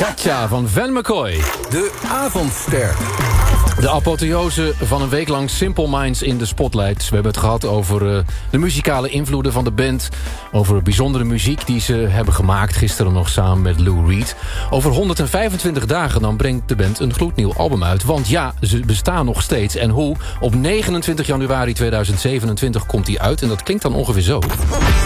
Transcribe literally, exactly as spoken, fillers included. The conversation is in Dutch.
Cha-Cha van Van McCoy. De avondster. De apotheose van een week lang Simple Minds in de spotlight. We hebben het gehad over uh, de muzikale invloeden van de band. Over bijzondere muziek die ze hebben gemaakt. Gisteren nog samen met Lou Reed. Over honderdvijfentwintig dagen dan brengt de band een gloednieuw album uit. Want ja, ze bestaan nog steeds. En hoe? Op negenentwintig januari tweeduizend zevenentwintig komt die uit. En dat klinkt dan ongeveer zo.